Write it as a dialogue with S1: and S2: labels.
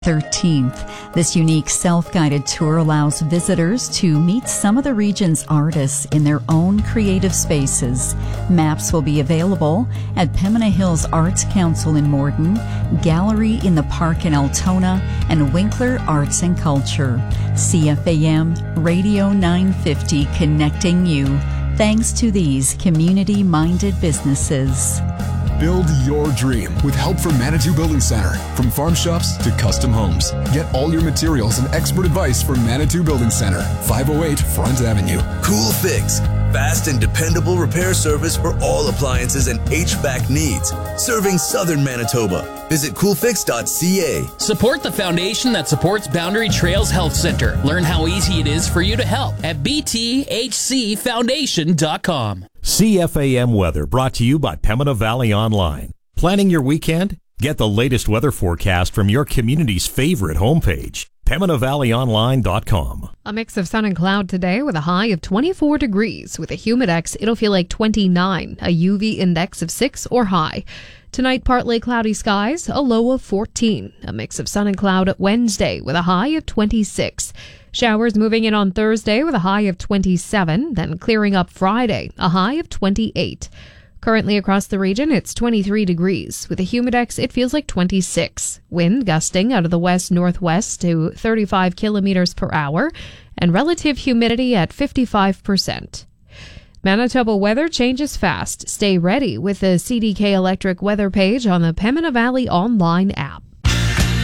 S1: 13th. This unique self-guided tour allows visitors to meet some of the region's artists in their own creative spaces. Maps will be available at Pembina Hills Arts Council in Morden, Gallery in the Park in Altona, and Winkler Arts and Culture. CFAM Radio 950 connecting you. Thanks to these community-minded businesses.
S2: Build your dream with help from Manitou Building Center. From farm shops to custom homes. Get all your materials and expert advice from Manitou Building Center, 508 Front Avenue.
S3: Cool Fix. Fast and dependable repair service for all appliances and HVAC needs. Serving Southern Manitoba. Visit coolfix.ca.
S4: Support the foundation that supports Boundary Trails Health Center. Learn how easy it is for you to help at bthcfoundation.com.
S5: CFAM weather brought to you by Pembina Valley Online. Planning your weekend? Get the latest weather forecast from your community's favorite homepage, PembinaValleyOnline.com.
S6: A mix of sun and cloud today with a high of 24 degrees. With a humidex, it'll feel like 29, a UV index of 6 or high. Tonight, partly cloudy skies, a low of 14. A mix of sun and cloud at Wednesday with a high of 26. Showers moving in on Thursday with a high of 27, then clearing up Friday, a high of 28. Currently across the region, it's 23 degrees. With a humidex, it feels like 26. Wind gusting out of the west-northwest to 35 kilometers per hour, and relative humidity at 55%. Manitoba weather changes fast. Stay ready with the CDK Electric weather page on the Pembina Valley Online app.